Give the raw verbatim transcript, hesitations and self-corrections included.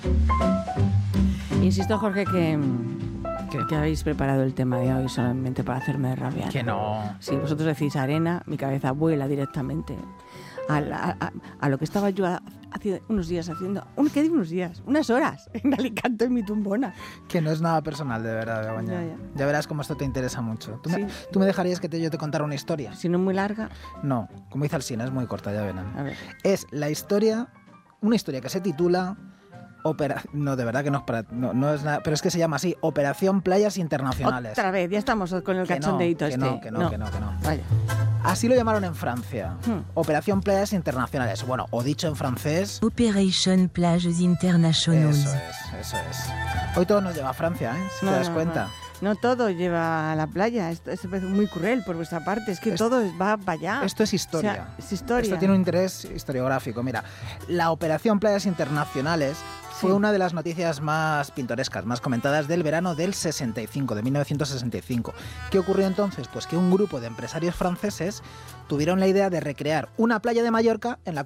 Insisto, Jorge, que, que, que habéis preparado el tema de hoy solamente para hacerme rabiar. Que no. Si vosotros decís arena, mi cabeza vuela directamente a, a, a, a lo que estaba yo hace unos días haciendo. Un, ¿Qué digo unos días? Unas horas en Alicante, en mi tumbona. Que no es nada personal, de verdad, Begoña. Ya, ya. ya verás cómo esto te interesa mucho. ¿Tú, sí. me, ¿tú me dejarías que te, yo te contara una historia? Si no es muy larga. No, como dice Alsina, es muy corta, ya verán. A ver. Es la historia, una historia que se titula... Opera... No, de verdad que no es para... No, no es nada... Pero es que se llama así, Operación Playas Internacionales. Otra vez, ya estamos con el que cachondeíto no, este. Que no, que no, no, que no, que no. Vaya. Así lo llamaron en Francia. Hmm. Operación Playas Internacionales. Bueno, o dicho en francés... Operation Plages Internationales. Eso es, eso es. Hoy todo nos lleva a Francia, ¿eh? Si no, te das no, cuenta. No. No todo lleva a la playa, esto es muy cruel por vuestra parte, es que esto, todo va para allá. Esto es historia. O sea, es historia. Esto tiene un interés historiográfico. Mira, la Operación Playas Internacionales fue sí. una de las noticias más pintorescas, más comentadas del verano del sesenta y cinco, de mil novecientos sesenta y cinco. ¿Qué ocurrió entonces? Pues que un grupo de empresarios franceses tuvieron la idea de recrear una playa de Mallorca en la